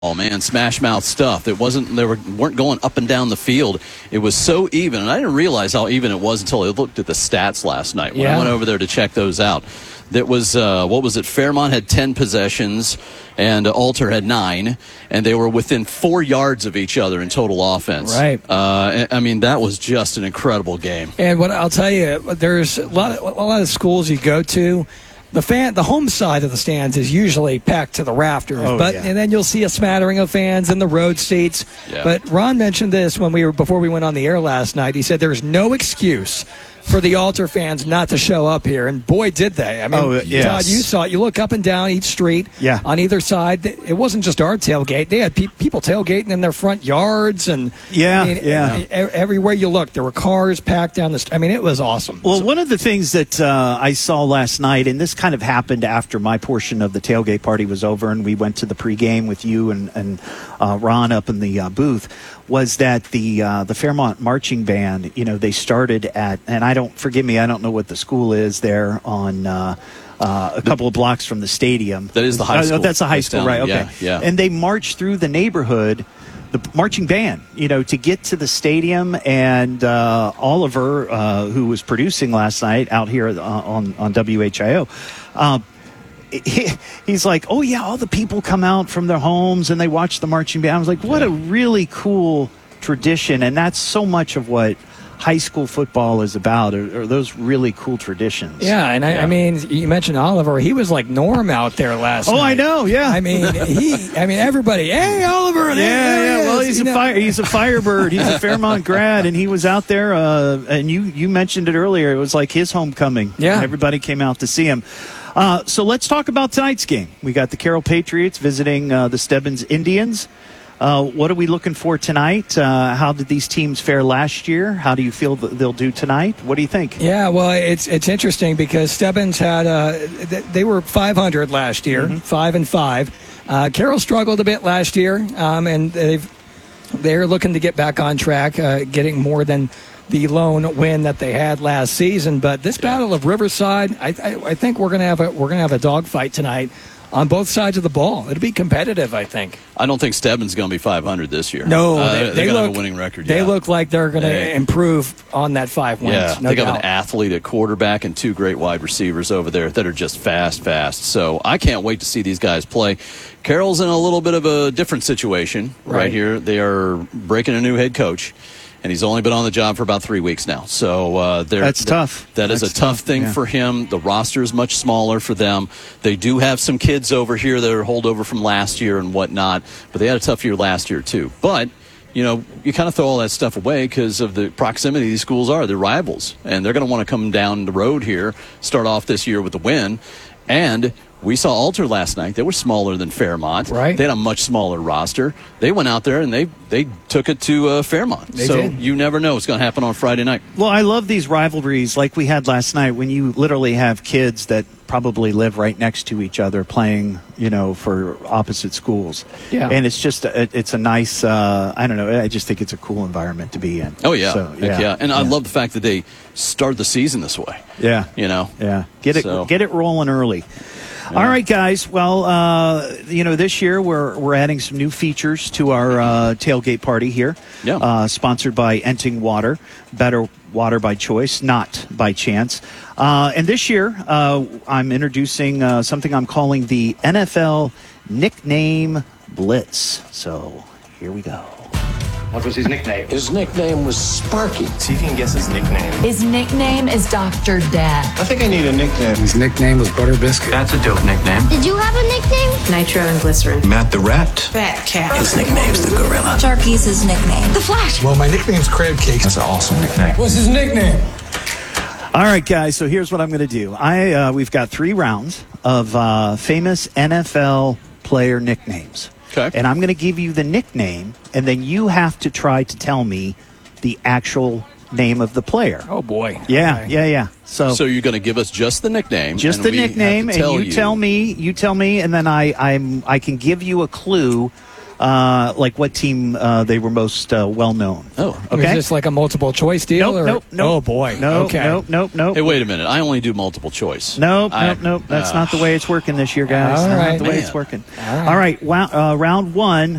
Oh man, smash mouth stuff. They weren't going up and down the field. It was so even, and I didn't realize how even it was until I looked at the stats last night when I went over there to check those out. That was what was it? Fairmont had 10 possessions, and Alter had 9, and they were within 4 yards of each other in total offense. Right. I mean, that was just an incredible game. And what I'll tell you, there's a lot of schools you go to. The home side of the stands is usually packed to the rafters, and then you'll see a smattering of fans in the road seats. Yeah. But Ron mentioned this before we went on the air last night. He said there's no excuse for the Alter fans not to show up here, and boy, did they. I mean, Todd, you saw it. You look up and down each street on either side. It wasn't just our tailgate. They had people tailgating in their front yards, and everywhere you look, there were cars packed down the street. I mean, it was awesome. Well, one of the things that I saw last night, and this kind of happened after my portion of the tailgate party was over, and we went to the pregame with you and Ron up in the booth, was that the Fairmont marching band, they started at, and I don't know what the school is there on a couple of blocks from the stadium. That is the high school. That's the high school, right? Okay. Yeah. And they marched through the neighborhood, the marching band, to get to the stadium. And Oliver, who was producing last night out here on WHIO, he's like, oh, yeah, all the people come out from their homes and they watch the marching band. I was like, what a really cool tradition. And that's so much of what high school football is about, are those really cool traditions. Yeah, and I mean, you mentioned Oliver. He was like Norm out there last night. Oh, I know, yeah. I mean, everybody, hey, Oliver. Yeah. Well, he's a Firebird. He's a Fairmont grad, and he was out there, and you mentioned it earlier. It was like his homecoming. Yeah. Everybody came out to see him. So let's talk about tonight's game. We got the Carroll Patriots visiting the Stebbins Indians. What are we looking for tonight? How did these teams fare last year? How do you feel that they'll do tonight? What do you think? Yeah, well, it's interesting because Stebbins had they were 500 last year, 5-5. Carroll struggled a bit last year, and they're looking to get back on track, getting more than the win that they had last season. But this Battle of Riverside, I think we're gonna have a dogfight tonight on both sides of the ball. It'll be competitive, I think. I don't think Stebbins is going to be 500 this year. No, they have a winning record. They look like they're going to improve on that 5 wins. Yeah, no they doubt. got an athlete at quarterback and 2 great wide receivers over there that are just fast. So I can't wait to see these guys play. Carroll's in a little bit of a different situation right here. They are breaking a new head coach, and he's only been on the job for about 3 weeks now. So that's tough. That's a tough thing for him. The roster is much smaller for them. They do have some kids over here that are holdover from last year and whatnot, but they had a tough year last year too. But you kind of throw all that stuff away because of the proximity these schools are. They're rivals, and they're going to want to come down the road here, start off this year with a win. And we saw Alter last night. They were smaller than Fairmont. Right. They had a much smaller roster. They went out there and they took it to Fairmont. They did. You never know what's going to happen on Friday night. Well, I love these rivalries like we had last night when you literally have kids that probably live right next to each other playing, for opposite schools. Yeah. And it's just, it's a nice, I don't know, I just think it's a cool environment to be in. Oh, yeah. So, Heck yeah. And I love the fact that they start the season this way. Yeah. Yeah. Get it rolling early. Yeah. All right, guys. Well, this year we're adding some new features to our tailgate party here. Yeah. Sponsored by Enting Water, better water by choice, not by chance. And this year, I'm introducing something I'm calling the NFL Nickname Blitz. So here we go. What was his nickname? His nickname was Sparky. See if you can guess his nickname. His nickname is Dr. Death. I think I need a nickname. His nickname was Butter Biscuit. That's a dope nickname. Did you have a nickname? Nitro and Glycerin. Matt the Rat. Fat Cat. His nickname's the Gorilla. Sharky's his nickname. The Flash. Well, my nickname's Crab Cake. That's an awesome nickname. What's his nickname? All right, guys, so here's what I'm going to do. We've got 3 rounds of famous NFL player nicknames. Okay. And I'm going to give you the nickname, and then you have to try to tell me the actual name of the player. Oh, boy. Yeah, Okay. yeah. So you're going to give us just the nickname. just and the we have nickname, to and you tell me, and then I can give you a clue like what team they were most well known. Oh, Is okay. this like a multiple choice deal? Nope. Oh, boy. No, Okay. nope. Hey, wait a minute. I only do multiple choice. Nope. That's not the way it's working this year, guys. All Not right. the way Man. it's working. All right. All right. Round one.